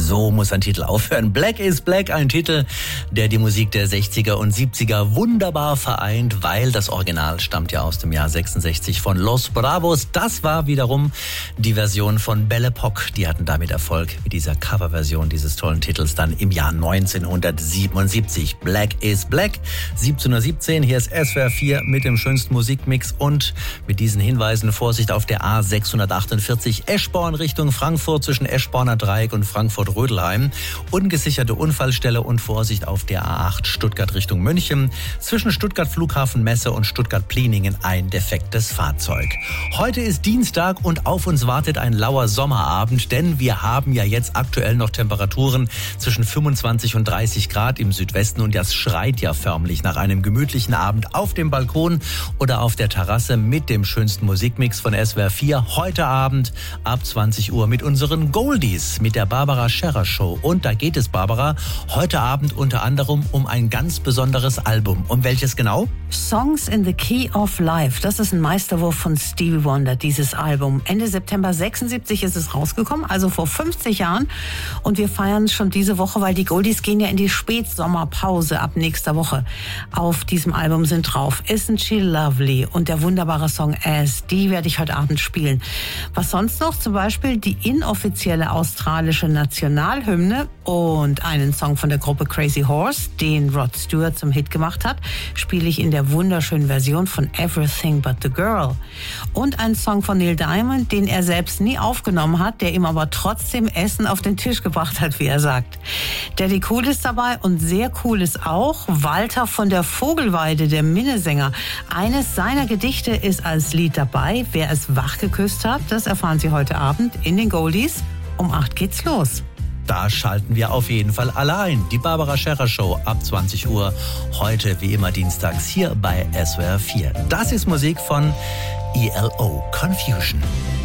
So muss ein Titel aufhören. Black is Black, ein Titel, der die Musik der 60er und 70er wunderbar vereint, weil das Original stammt ja aus dem Jahr 66 von Los Bravos. Das war wiederum die Version von Belle Époque. Die hatten damit Erfolg mit dieser Coverversion dieses tollen Titels dann im Jahr 1977. Black is Black, 17:17 Uhr. Hier ist SWR 4 mit dem schönsten Musikmix und mit diesen Hinweisen: Vorsicht auf der A648 Eschborn Richtung Frankfurt zwischen Eschborner Dreieck und Frankfurt-Rödelheim. Ungesicherte Unfallstelle und Vorsicht auf der A8 Stuttgart Richtung München. Zwischen Stuttgart Flughafen Messe und Stuttgart-Pliningen ein defektes Fahrzeug. Heute ist Dienstag und auf uns wartet ein lauer Sommerabend, denn wir haben ja jetzt aktuell noch Temperaturen zwischen 25 und 30 Grad im Südwesten und das schreit ja förmlich nach einem gemütlichen Abend auf dem Balkon oder auf der Terrasse mit dem schönsten Musikmix von SWR 4. Heute Abend ab 20 Uhr mit unseren Goldies, mit der Barbara Scherrer Show. Und da geht es, Barbara, heute Abend unter anderem um ein ganz besonderes Album. Um welches genau? Songs in the Key of Life. Das ist ein Meisterwurf von Stevie Wonder, dieses Album. Ende September 76 ist es rausgekommen, also vor 50 Jahren. Und wir feiern es schon diese Woche, weil die Goldies gehen ja in die Spätsommerpause ab nächster Woche. Auf diesem Album sind drauf Isn't She Lovely und der wunderbare Song As. Die werde ich heute Abend spielen. Was sonst noch? Zum Beispiel die inoffizielle australische Nationalhymne und einen Song von der Gruppe Crazy Horse, den Rod Stewart zum Hit gemacht hat, spiele ich in der wunderschönen Version von Everything But the Girl. Und einen Song von Neil Diamond, den er selbst nie aufgenommen hat, der ihm aber trotzdem Essen auf den Tisch gebracht hat, wie er sagt. Daddy Cool ist dabei und sehr cool ist auch Walter von der Vogelweide, der Minnesänger. Eines seiner Gedichte ist als Lied dabei. Wer es wach geküsst hat, das erfahren Sie heute Abend in den Goldies. Um 8 geht's los. Da schalten wir auf jeden Fall alle ein. Die Barbara Scherrer Show ab 20 Uhr. Heute wie immer dienstags hier bei SWR 4. Das ist Musik von ELO Confusion.